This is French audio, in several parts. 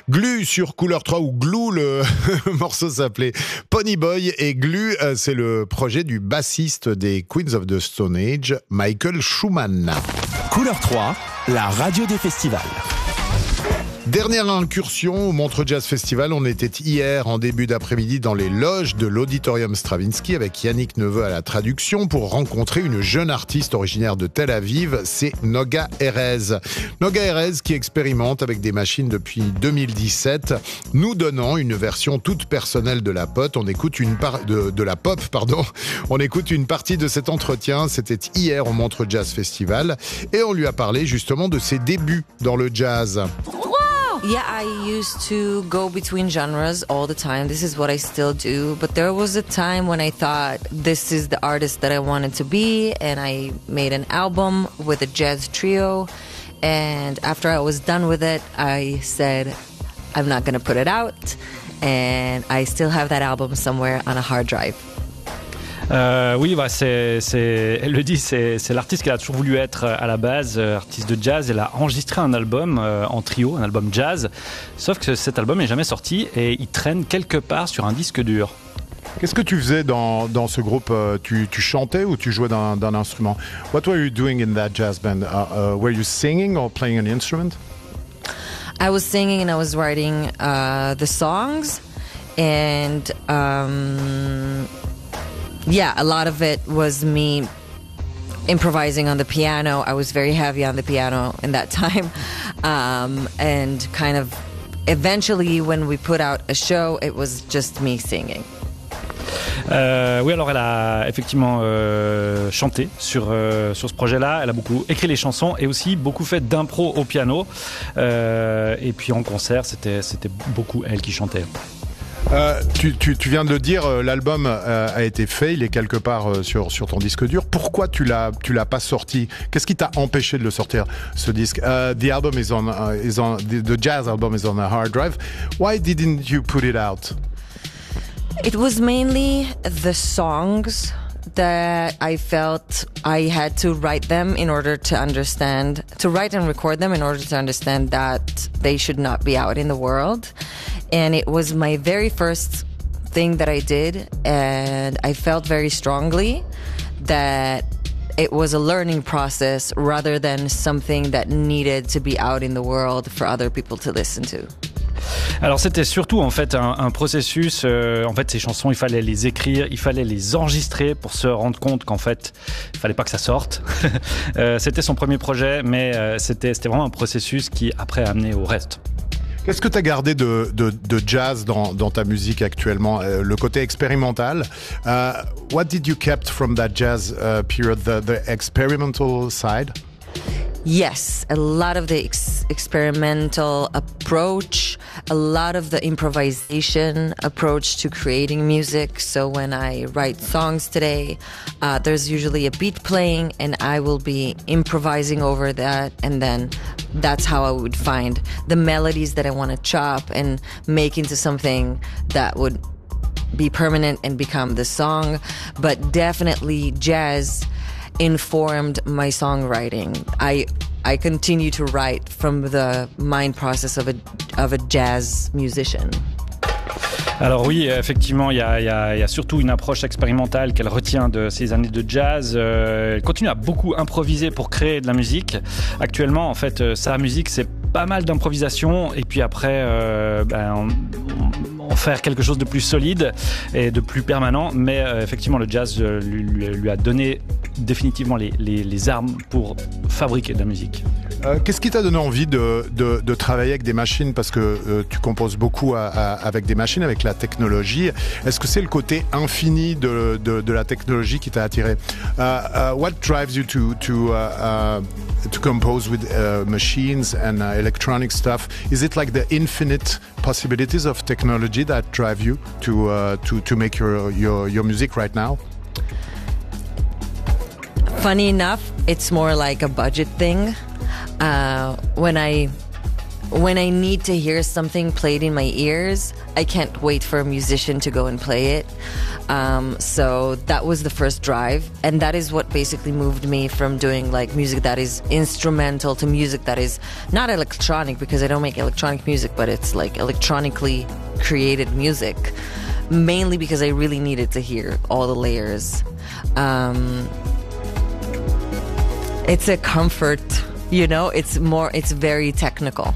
Glue sur Couleur 3 ou Glue, le morceau s'appelait Pony Boy et Glue, c'est le projet du bassiste des Queens of the Stone Age, Michael Schumann. Couleur 3, la radio des festivals. Dernière incursion au Montreux Jazz Festival, on était hier en début d'après-midi dans les loges de l'Auditorium Stravinsky avec Yannick Neveu à la traduction pour rencontrer une jeune artiste originaire de Tel Aviv, c'est Noga Erez. Noga Erez qui expérimente avec des machines depuis 2017, nous donnant une version toute personnelle de la pop. On écoute une On écoute une partie de cet entretien, c'était hier au Montreux Jazz Festival et on lui a parlé justement de ses débuts dans le jazz. Yeah, I used to go between genres all the time. This is what I still do. But there was a time when I thought this is the artist that I wanted to be. And I made an album with a jazz trio. And after I was done with it, I said, I'm not going to put it out. And I still have that album somewhere on a hard drive. Oui, elle le dit, c'est l'artiste qu'elle a toujours voulu être à la base, artiste de jazz. Elle a enregistré un album en trio, un album jazz, sauf que cet album n'est jamais sorti et il traîne quelque part sur un disque dur. Qu'est-ce que tu faisais dans ce groupe? Tu chantais ou tu jouais d'un instrument? What were you doing in that jazz band? Were you singing or playing an instrument? I was singing and I was writing the songs and yeah, a lot of it was me improvising on the piano. I was very heavy on the piano in that time. And kind of eventually when we put out a show, it was just me singing. Oui, alors elle a effectivement chanté sur ce projet-là. Elle a beaucoup écrit les chansons et aussi beaucoup fait d'impro au piano. Et puis en concert, c'était beaucoup elle qui chantait. Tu viens de le dire, l'album a été fait, il est quelque part sur ton disque dur. Pourquoi tu l'as pas sorti? Qu'est-ce qui t'a empêché de le sortir, ce disque? The album the jazz album is on a hard drive. Why didn't you put it out? It was mainly the songs that I felt I had to write them in order to write and record them in order to understand that they should not be out in the world. And it was my very first thing that I did, and I felt very strongly that it was a learning process rather than something that needed to be out in the world for other people to listen to. Alors c'était surtout en fait un processus. En fait, ces chansons, il fallait les écrire, il fallait les enregistrer pour se rendre compte qu'en fait, il fallait pas que ça sorte. C'était son premier projet, mais c'était vraiment un processus qui après a amené au reste. Qu'est-ce que tu as gardé de jazz dans ta musique actuellement? Le côté expérimental. What did you kept from that jazz period, the experimental side? Yes, a lot of the experimental approach, a lot of the improvisation approach to creating music. So when I write songs today, there's usually a beat playing and I will be improvising over that, and then that's how I would find the melodies that I want to chop and make into something that would be permanent and become the song. But definitely jazz informed my songwriting. I continue to write from the mind process of a jazz musician. Alors oui, effectivement, il y a surtout une approche expérimentale qu'elle retient de ses années de jazz. Elle continue à beaucoup improviser pour créer de la musique. Actuellement, en fait, sa musique, c'est pas mal d'improvisation et puis après, en faire quelque chose de plus solide et de plus permanent. Mais effectivement, le jazz lui a donné définitivement les armes pour fabriquer de la musique. Qu'est-ce qui t'a donné envie de travailler avec des machines? Parce que tu composes beaucoup avec des machines, avec la technologie. Est-ce que c'est le côté infini de la technologie qui t'a attiré? What drives you to compose with machines and electronic stuff? Is it like the infinite possibilities of technology that drive you to make your music right now? Funny enough, it's more like a budget thing. When I when I need to hear something played in my ears, I can't wait for a musician to go and play it. So that was the first drive. And that is what basically moved me from doing like music that is instrumental to music that is not electronic, because I don't make electronic music, but it's like electronically created music. Mainly because I really needed to hear all the layers. It's a comfort, you know, it's very technical.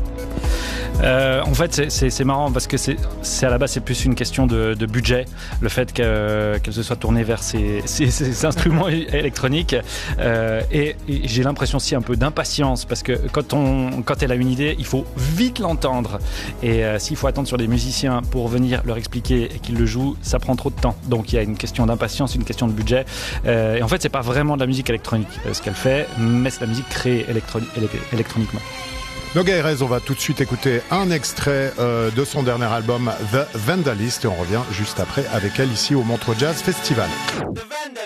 En fait, c'est marrant parce que c'est à la base c'est plus une question de budget, le fait qu'elle se soit tournée vers ces instruments électroniques, et j'ai l'impression aussi un peu d'impatience parce que quand elle a une idée, il faut vite l'entendre, et s'il faut attendre sur des musiciens pour venir leur expliquer et qu'ils le jouent, ça prend trop de temps. Donc il y a une question d'impatience, une question de budget, et en fait c'est pas vraiment de la musique électronique ce qu'elle fait, mais c'est de la musique créée électroniquement. Noga Erez, on va tout de suite écouter un extrait de son dernier album The Vandalist, et on revient juste après avec elle ici au Montreux Jazz Festival.